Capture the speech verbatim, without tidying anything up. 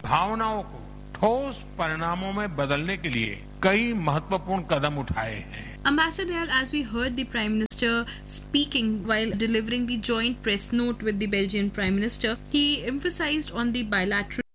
भावनाओं को ठोस परिणामों में बदलने के लिए कई महत्वपूर्ण कदम उठाए हैं। Ambassador, as we heard the Prime Minister speaking while delivering the joint press note with the Belgian Prime Minister, he emphasized on the bilateral